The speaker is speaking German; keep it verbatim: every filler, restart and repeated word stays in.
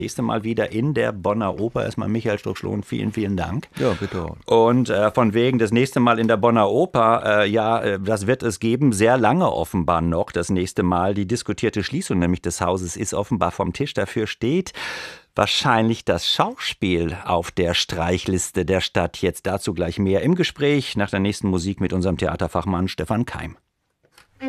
Nächste Mal wieder in der Bonner Oper. Erstmal Michael Strux-Lohn, vielen, vielen Dank. Ja, bitte. Und äh, von wegen das nächste Mal in der Bonner Oper, äh, ja, äh, das wird es geben, sehr lange offenbar noch. Das nächste Mal, die diskutierte Schließung nämlich des Hauses ist offenbar vom Tisch. Dafür steht wahrscheinlich das Schauspiel auf der Streichliste der Stadt. Jetzt dazu gleich mehr im Gespräch nach der nächsten Musik mit unserem Theaterfachmann Stefan Keim.